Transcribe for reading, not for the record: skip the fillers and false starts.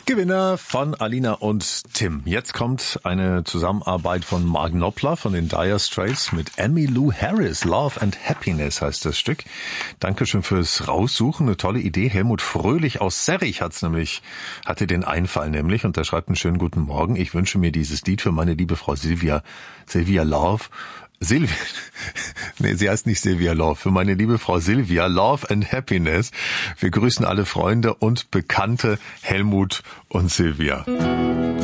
Gewinner von Alina und Tim. Jetzt kommt eine Zusammenarbeit von Mark Knopfler von den Dire Straits mit Emmylou Harris. Love and Happiness heißt das Stück. Dankeschön fürs Raussuchen. Eine tolle Idee. Helmut Fröhlich aus Serrich hatte den Einfall nämlich und der schreibt einen schönen guten Morgen. Ich wünsche mir dieses Lied für meine liebe Frau Silvia Love. Nee, sie heißt nicht Silvia Love. Für meine liebe Frau Silvia, Love and Happiness. Wir grüßen alle Freunde und Bekannte, Helmut und Silvia.